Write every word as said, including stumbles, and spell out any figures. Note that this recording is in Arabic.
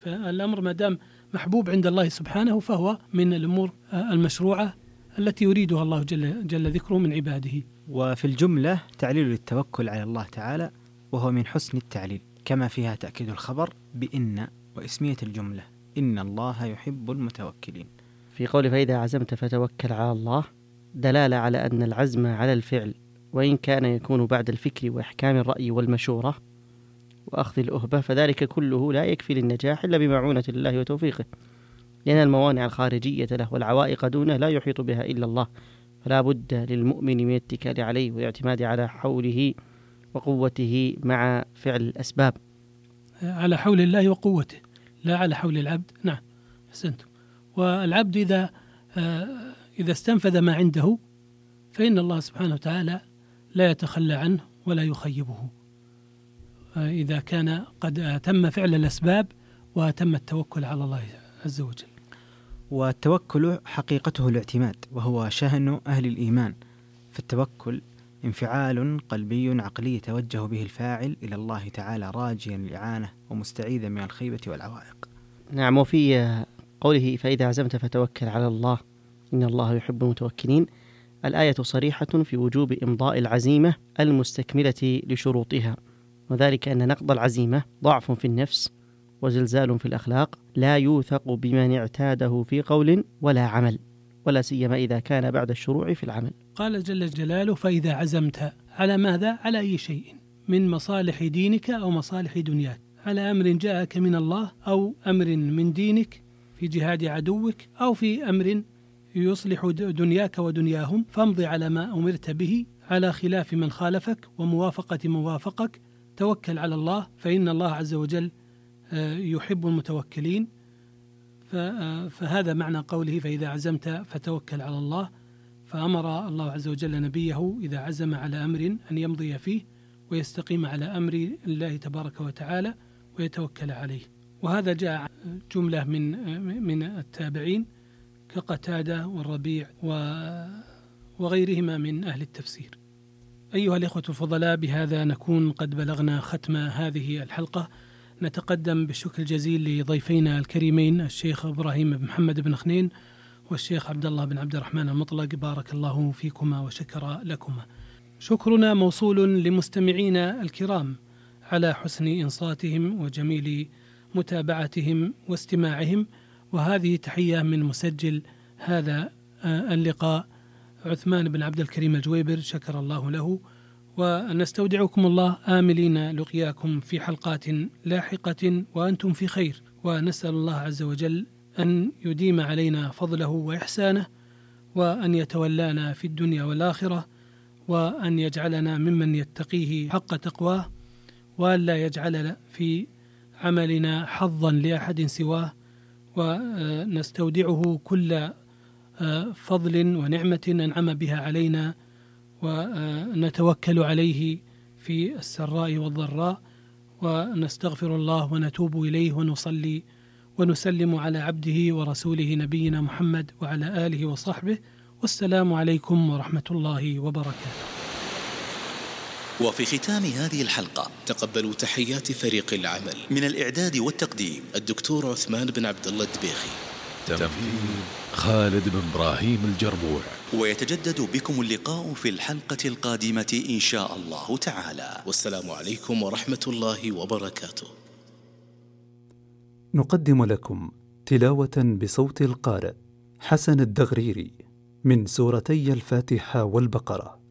فالأمر ما دام محبوب عند الله سبحانه فهو من الأمور المشروعة التي يريدها الله جل, جل ذكره من عباده. وفي الجملة تعليل للتوكل على الله تعالى، وهو من حسن التعليل، كما فيها تأكيد الخبر بإن واسمية الجملة إن الله يحب المتوكلين. في قول فإذا عزمت فتوكل على الله دلالة على أن العزم على الفعل وإن كان يكون بعد الفكر وإحكام الرأي والمشورة وأخذ الأهبة فذلك كله لا يكفي للنجاح إلا بمعونة الله وتوفيقه، لأن الموانع الخارجية له والعوائق دونه لا يحيط بها إلا الله، فلا بد للمؤمن من الاتكال عليه والاعتماد على حوله وقوته مع فعل الأسباب. على حول الله وقوته لا على حول العبد. نعم أحسنتم. والعبد إذا إذا استنفذ ما عنده فإن الله سبحانه وتعالى لا يتخلى عنه ولا يخيبه إذا كان قد أتم فعل الأسباب وأتم التوكل على الله عز وجل. والتوكل حقيقته الاعتماد، وهو شأن أهل الإيمان، فالتوكل انفعال قلبي عقلي يتوجه به الفاعل إلى الله تعالى راجيا الإعانة ومستعيذا من الخيبة والعوائق. نعم. وفي قوله فإذا عزمت فتوكل على الله إن الله يحب المتوكلين الآية صريحة في وجوب إمضاء العزيمة المستكملة لشروطها، وذلك أن نقض العزيمة ضعف في النفس وزلزال في الأخلاق لا يوثق بمن اعتاده في قول ولا عمل، ولا سيما إذا كان بعد الشروع في العمل. قال جل جلاله فإذا عزمت على ماذا؟ على أي شيء من مصالح دينك أو مصالح دنياك، على أمر جاءك من الله أو أمر من دينك في جهاد عدوك أو في أمر يصلح دنياك ودنياهم، فامضي على ما أمرت به على خلاف من خالفك وموافقة من وافقك، توكل على الله فإن الله عز وجل يحب المتوكلين. فهذا معنى قوله فإذا عزمت فتوكل على الله، فأمر الله عز وجل نبيه إذا عزم على أمر أن يمضي فيه ويستقيم على أمر الله تبارك وتعالى ويتوكل عليه. وهذا جاء جملة من من التابعين كقتادة والربيع وغيرهما من أهل التفسير. أيها الإخوة الفضلاء، بهذا نكون قد بلغنا ختم هذه الحلقة. نتقدم بالشكر الجزيل لضيفينا الكريمين الشيخ إبراهيم بن محمد بن خنين والشيخ عبد الله بن عبد الرحمن المطلق، بارك الله فيكما وشكر لكما. شكرنا موصول لمستمعينا الكرام على حسن إنصاتهم وجميل متابعتهم واستماعهم، وهذه تحية من مسجل هذا اللقاء عثمان بن عبد الكريم الجويبر، شكر الله له. ونستودعكم الله آملين لقياكم في حلقات لاحقة وأنتم في خير، ونسأل الله عز وجل أن يديم علينا فضله وإحسانه، وأن يتولانا في الدنيا والآخرة، وأن يجعلنا ممن يتقيه حق تقواه، وأن لا يجعل في عملنا حظا لأحد سواه. ونستودعه كل فضل ونعمة أنعم بها علينا، ونتوكل عليه في السراء والضراء، ونستغفر الله ونتوب إليه ونصلي ونسلم على عبده ورسوله نبينا محمد وعلى آله وصحبه، والسلام عليكم ورحمة الله وبركاته. وفي ختام هذه الحلقة تقبلوا تحيات فريق العمل. من الإعداد والتقديم الدكتور عثمان بن عبد الله الدبيخي، تنفيذ خالد بن إبراهيم الجربوع. ويتجدد بكم اللقاء في الحلقة القادمة إن شاء الله تعالى، والسلام عليكم ورحمة الله وبركاته. نقدم لكم تلاوة بصوت القارئ حسن الدغريري من سورتي الفاتحة والبقرة.